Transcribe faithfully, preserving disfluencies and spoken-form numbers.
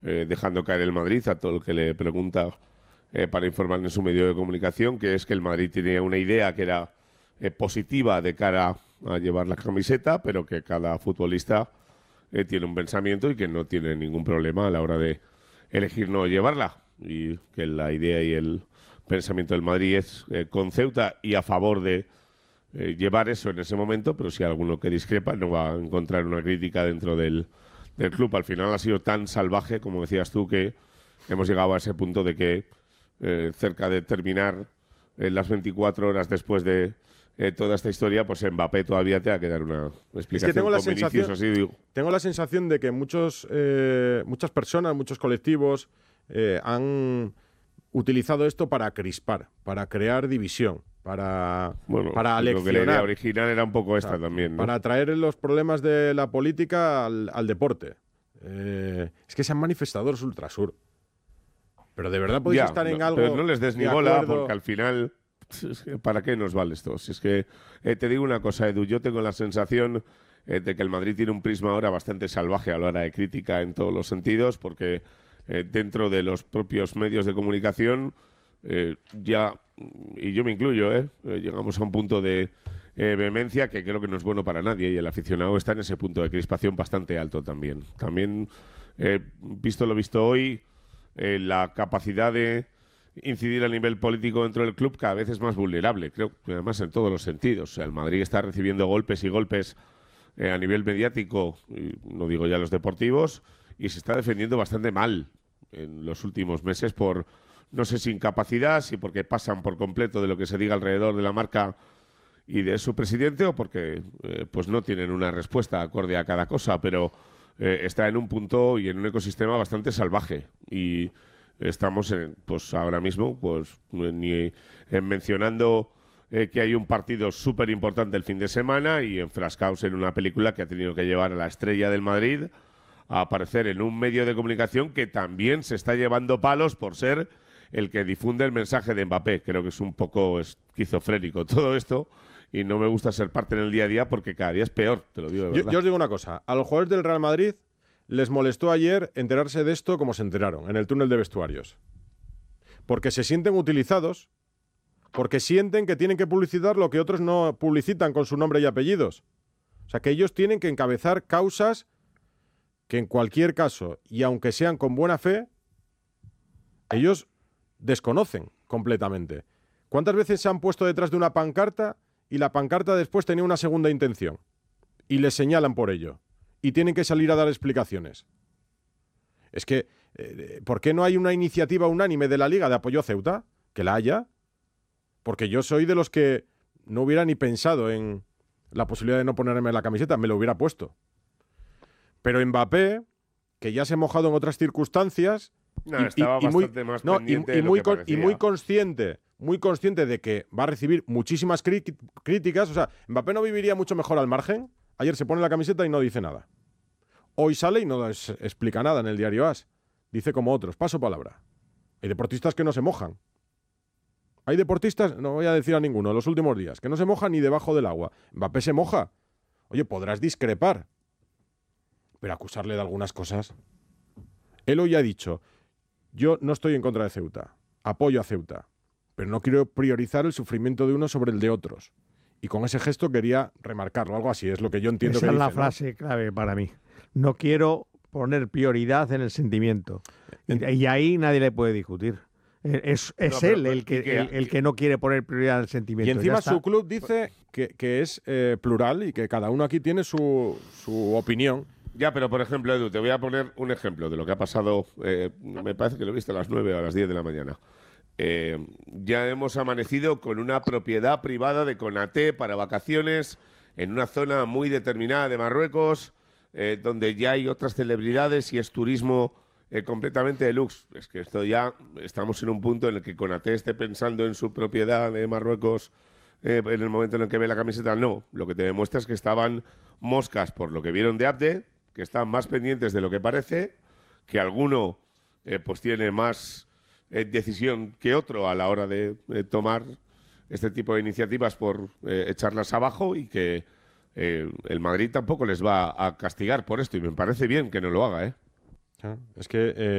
eh, dejando caer el Madrid a todo el que le pregunta eh, para informar en su medio de comunicación, que es que el Madrid tenía una idea que era eh, positiva de cara a llevar la camiseta, pero que cada futbolista eh, tiene un pensamiento y que no tiene ningún problema a la hora de elegir no llevarla. Y que la idea y el pensamiento del Madrid es eh, con Ceuta y a favor de eh, llevar eso en ese momento, pero si hay alguno que discrepa no va a encontrar una crítica dentro del, del club. Al final ha sido tan salvaje, como decías tú, que hemos llegado a ese punto de que eh, cerca de terminar eh, las veinticuatro horas después de eh, toda esta historia, pues Mbappé todavía te va a quedar una explicación. Es que tengo la con Vinicius, sensación, así digo. tengo la sensación de que muchos, eh, muchas personas, muchos colectivos eh, han utilizado esto para crispar, para crear división, para, Bueno, para creo que la aleccionar. idea original era un poco esta O sea, también, ¿no? Para traer los problemas de la política al, al deporte. Eh, es que sean manifestadores ultrasur. Pero de verdad podéis Ya, estar en no, algo. pero no les des ni de bola, acuerdo. porque al final, es que ¿para qué nos vale esto? Si es que eh, te digo una cosa, Edu, yo tengo la sensación eh, de que el Madrid tiene un prisma ahora bastante salvaje a la hora de crítica en todos los sentidos, porque eh, dentro de los propios medios de comunicación eh, ya, y yo me incluyo, ¿eh? Eh, llegamos a un punto de eh, vehemencia que creo que no es bueno para nadie, y el aficionado está en ese punto de crispación bastante alto también. También, eh, visto lo visto hoy, eh, la capacidad de incidir a nivel político dentro del club cada vez es más vulnerable, creo que además en todos los sentidos. O sea, el Madrid está recibiendo golpes y golpes eh, a nivel mediático, y no digo ya los deportivos, y se está defendiendo bastante mal en los últimos meses por, no sé si incapacidad, si porque pasan por completo de lo que se diga alrededor de la marca y de su presidente, o porque eh, pues no tienen una respuesta acorde a cada cosa, pero eh, está en un punto y en un ecosistema bastante salvaje, y estamos en, pues ahora mismo pues ni eh, mencionando eh, que hay un partido súper importante el fin de semana y enfrascados en una película que ha tenido que llevar a la estrella del Madrid a aparecer en un medio de comunicación que también se está llevando palos por ser el que difunde el mensaje de Mbappé. Creo que es un poco esquizofrénico todo esto y no me gusta ser parte en el día a día porque cada día es peor, te lo digo de Yo, verdad. yo os digo una cosa. A los jugadores del Real Madrid les molestó ayer enterarse de esto como se enteraron, en el túnel de vestuarios. Porque se sienten utilizados, porque sienten que tienen que publicitar lo que otros no publicitan con su nombre y apellidos. O sea, que ellos tienen que encabezar causas que en cualquier caso, y aunque sean con buena fe, ellos desconocen completamente. ¿Cuántas veces se han puesto detrás de una pancarta y la pancarta después tenía una segunda intención? Y les señalan por ello. Y tienen que salir a dar explicaciones. Es que, eh, ¿por qué no hay una iniciativa unánime de la Liga de apoyo a Ceuta? Que la haya. Porque yo soy de los que no hubiera ni pensado en la posibilidad de no ponerme la camiseta, me lo hubiera puesto. Pero Mbappé, que ya se ha mojado en otras circunstancias, No, y, estaba y- y muy, bastante más no, y- pendiente y de lo muy que con- y parecía. muy consciente, muy consciente de que va a recibir muchísimas cri- críticas. O sea, Mbappé no viviría mucho mejor al margen. Ayer se pone la camiseta y no dice nada. Hoy sale y no es- explica nada en el diario As. Dice como otros, paso palabra. Hay deportistas que no se mojan. Hay deportistas, no voy a decir a ninguno, en los últimos días, que no se mojan ni debajo del agua. Mbappé se moja. Oye, podrás discrepar, pero acusarle de algunas cosas. Él hoy ha dicho, yo no estoy en contra de Ceuta, apoyo a Ceuta, pero no quiero priorizar el sufrimiento de unos sobre el de otros. Y con ese gesto quería remarcarlo, algo así, es lo que yo entiendo Esa que es la dice, ¿no? frase clave para mí. No quiero poner prioridad en el sentimiento. Y, y ahí nadie le puede discutir. Es, es No, pero- él el que, y que- el, el que no quiere poner prioridad en el sentimiento. Y encima Ya está. su club dice que, que es eh, plural y que cada uno aquí tiene su, su opinión. Ya, pero por ejemplo, Edu, te voy a poner un ejemplo de lo que ha pasado, eh, me parece que lo he visto a las nueve o a las diez de la mañana. Eh, ya hemos amanecido con una propiedad privada de Conaté para vacaciones en una zona muy determinada de Marruecos, eh, donde ya hay otras celebridades y es turismo eh, completamente deluxe. Es que esto ya estamos en un punto en el que Conaté esté pensando en su propiedad de Marruecos eh, en el momento en el que ve la camiseta. No, lo que te demuestra es que estaban moscas por lo que vieron de Abde, que están más pendientes de lo que parece, que alguno eh, pues tiene más eh, decisión que otro a la hora de eh, tomar este tipo de iniciativas por eh, echarlas abajo, y que eh, el Madrid tampoco les va a castigar por esto, y me parece bien que no lo haga, ¿eh? Es que... Eh,